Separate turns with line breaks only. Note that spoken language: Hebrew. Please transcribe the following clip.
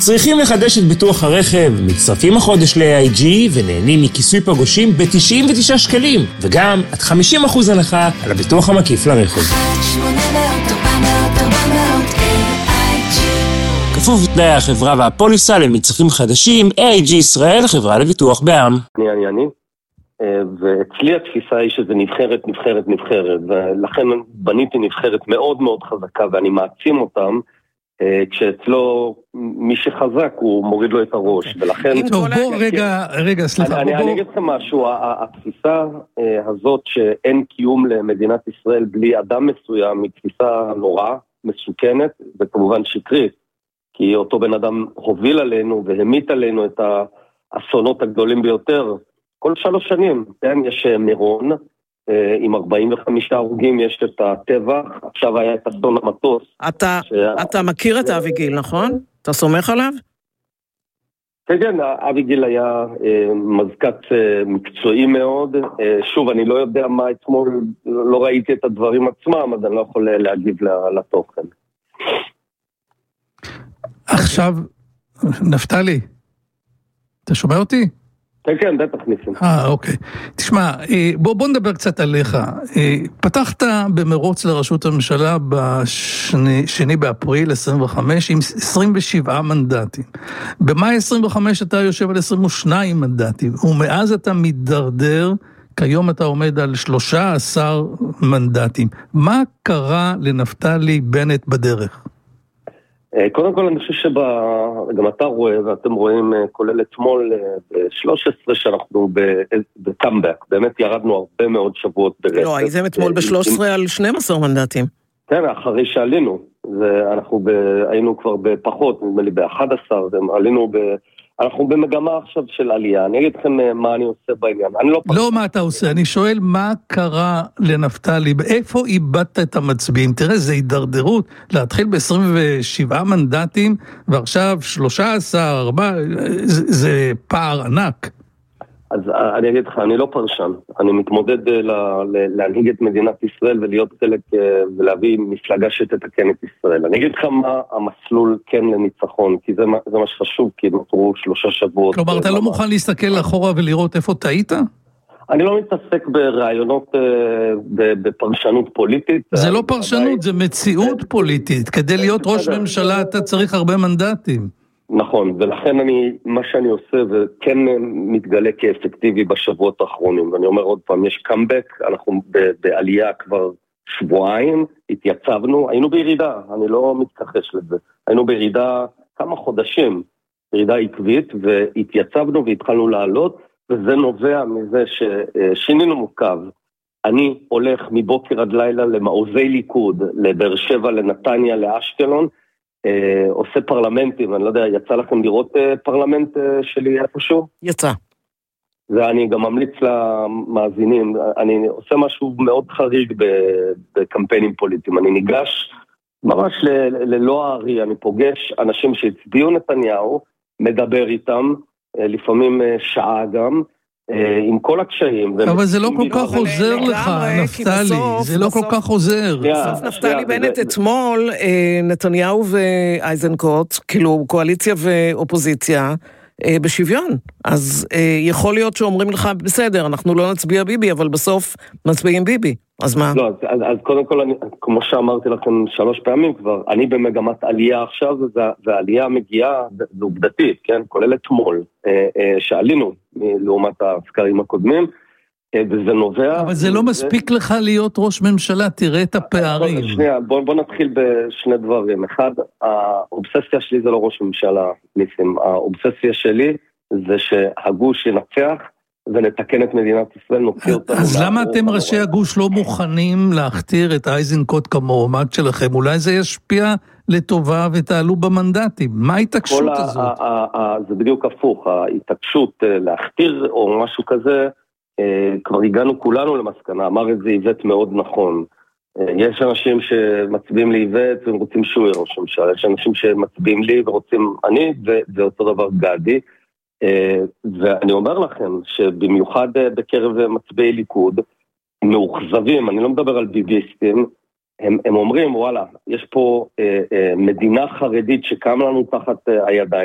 צריכים לחדש את ביטוח הרכב, מצטרפים החודש ל-AIG ונהנים מכיסוי פגושים ב-99 שקלים, וגם עד 50% הנחה על הביטוח המקיף לרכב. 1-800-400-400-AIG כפוף לתנאי החברה והפוליסה למצטרפים חדשים, AIG ישראל, חברה לביטוח בע"מ.
אני. ואצלי התפיסה היא שזה נבחרת, ולכן בניתי נבחרת מאוד מאוד חזקה, ואני מעצים אותם, כשאצלו מי שחזק הוא מוריד לו את הראש, ולכן...
טוב, בוא רגע, סליחה.
אני אגיד לכם משהו, התפיסה הזאת שאין קיום למדינת ישראל בלי אדם מסוים, היא תפיסה נורא, מסוכנת, וכמובן שקרית, כי אותו בן אדם הוביל עלינו והמיט עלינו את האסונות הגדולים ביותר, כל 3 שנים, כן, יש מירון, עם 45 הרוגים, יש את הטבח, עכשיו היה את אסון המטוס.
אתה מכיר את אביגיל, נכון? אתה סומך עליו?
כן, אביגיל היה מזכ"ץ מקצועי מאוד, שוב, אני לא יודע מה אתמול, לא ראיתי את הדברים עצמם, אז אני לא יכול להגיב לתוכן.
עכשיו, נפתלי, אתה שומע אותי?
כן, בטח ניסים.
אוקיי. תשמע, בוא נדבר קצת עליך. פתחת במרוץ לראשות הממשלה ב2 באפריל 25 עם 27 מנדטים. במאי 25 אתה יושב על 22 מנדטים, ומאז אתה מתדרדר, כיום אתה עומד על 13 מנדטים. מה קרה לנפתלי בנט בדרך?
קודם כל אני חושב שגם אתה רואה ואתם רואים כולל אתמול ב-13 שאנחנו בקאמבק, באמת ירדנו הרבה מאוד שבועות ברצף.
לא, הייתם אתמול ב-13 על 12 מנדטים.
כן, אחרי שעלינו, ואנחנו היינו כבר בפחות, נדמה לי ב-11, אנחנו במגמה עכשיו של עלייה. אני אגיד לכם מה אני עושה בעניין.
לא מה אתה עושה, אני שואל מה קרה לנפתלי, איפה איבדת את המצביעים? תראה, זה הידרדרות, להתחיל ב-27 מנדטים, ועכשיו 13, 4, זה פער ענק.
אז אני אגיד לך, אני לא פרשן, אני מתמודד להנהיג את מדינת ישראל ולהיות חלק ולהביא מפלגה שתתקן את ישראל. אני אגיד לך מה המסלול כן לניצחון, כי זה מה שחשוב, כי נותרו 3 שבועות.
כלומר, אתה לא מוכן להסתכל אחורה ולראות איפה טעית?
אני לא מתעסק ברעיונות, בפרשנות פוליטית.
זה לא פרשנות, זה מציאות פוליטית. כדי להיות ראש ממשלה אתה צריך הרבה מנדטים.
נכון, ולכן מה שאני עושה וכן מתגלה כאפקטיבי בשבועות האחרונים, ואני אומר עוד פעם, יש קאמבק, אנחנו בעלייה כבר 2 שבועות, התייצבנו, היינו בירידה, אני לא מתכחש לזה, היינו בירידה כמה חודשים, ירידה עקבית, והתייצבנו והתחלנו לעלות, וזה נובע מזה ששינינו קו, אני הולך מבוקר עד לילה למעוזי ליכוד, לבאר שבע, לנתניה, לאשקלון, עושה פרלמנטים, אני לא יודע, יצא לכם לראות פרלמנט שלי איפשהו?
יצא.
ואני גם ממליץ למאזינים, אני עושה משהו מאוד חריג בקמפיינים פוליטיים, אני ניגש ממש ללא הערי, אני פוגש אנשים שהצביעו נתניהו, מדבר איתם, לפעמים שעה גם, עם כל הקשיים.
אבל זה לא כל כך עוזר לך, נפתלי, זה לא כל כך עוזר.
בסוף נפתלי בנט אתמול, נתניהו ואייזנקוט, כאילו קואליציה ואופוזיציה, בשוויון. אז יכול להיות שאומרים לך, בסדר, אנחנו לא נצביע ביבי, אבל בסוף מצביעים ביבי. אז מה?
לא, אז קודם כל, כמו שאמרתי לכם 3 פעמים כבר, אני במגמת עלייה עכשיו, והעלייה מגיעה, זה עובדתית, כן? כולל אתמול, שעלינו לעומת הסקרים הקודמים, וזה נובע...
אבל זה לא מספיק לך להיות ראש ממשלה, תראה את הפערים.
שנייה, בוא נתחיל בשני דברים. אחד, האובססיה שלי זה לא ראש ממשלה, ניסים. האובססיה שלי זה שהגוש ינצח, ונתקן את מדינת ישראל, נוציא אותנו.
אז למה אתם ראשי הגוש לא מוכנים להכתיר את אייזנקוט כמועמד שלכם? אולי זה ישפיע לטובה ותעלו במנדטים. מה ההתעקשות הזאת?
זה בדיוק הפוך, ההתעקשות להכתיר או משהו כזה, כבר הגענו כולנו למסקנה, אמר את זה איבט מאוד נכון. יש אנשים שמצביעים לי איבט והם רוצים שהוא יהיה ראש ממשלה, יש אנשים שמצביעים לי ורוצים אני, וזה אותו דבר גדי. ואני אומר לכם שבמיוחד בקרב מצביעי ליכוד, מאוכזבים, אני לא מדבר על ביביסטים, הם אומרים, וואלה, יש פה מדינה חרדית שקם לנו תחת הידיים,